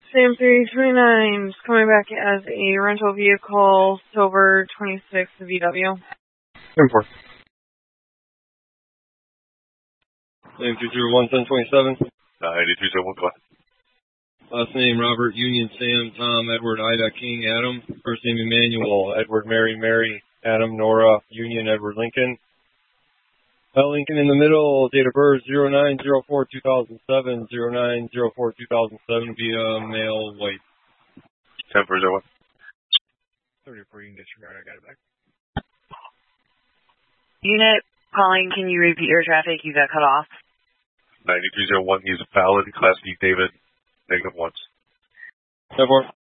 Sam 329 is coming back as a rental vehicle, silver 26 VW. Import. Name 201-1027. 8301, go ahead. Last name Robert, Union Sam, Tom, Edward, Ida, King, Adam. First name Emmanuel, Edward, Mary, Adam, Nora, Union, Edward, Lincoln. L. Lincoln in the middle, date of birth 09/04/2007, 09/04/2007 via mail, white. 10-401. 34, you can disregard, I got it back. Unit calling, can you repeat your traffic? You got cut off. 9301, he's valid, Class B David, -1. 10-4.